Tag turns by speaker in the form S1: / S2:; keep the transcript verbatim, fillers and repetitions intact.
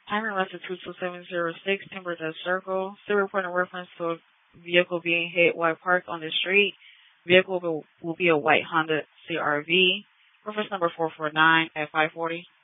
S1: Timing Master two two seven zero six, Timber Death Circle. Still reporting reference to a vehicle being hit while parked on the street. Vehicle will, will be a white Honda C R V. Reference number four four nine at five forty.